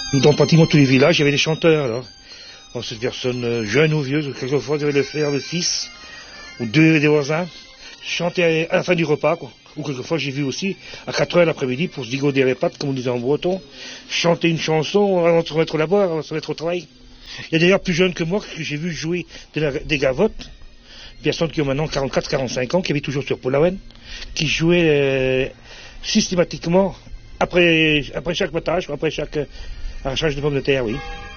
Nous, dans pratiquement tous les villages, il y avait des chanteurs, alors. Alors, cette personne jeune ou vieux, quelquefois, devait le faire, le fils, ou deux des voisins, chanter à la fin du repas, quoi. Ou quelquefois, j'ai vu aussi, à 4 heures l'après-midi, pour se digoder les pattes, comme on disait en breton, chanter une chanson avant de se remettre là-bas, avant de se mettre au travail. Il y a d'ailleurs plus jeunes que moi que j'ai vu jouer des gavottes, personnes qui ont maintenant 44-45 ans, qui habitent toujours sur Polawen, qui jouaient systématiquement après chaque potage, après chaque arrachage de pommes de terre, oui.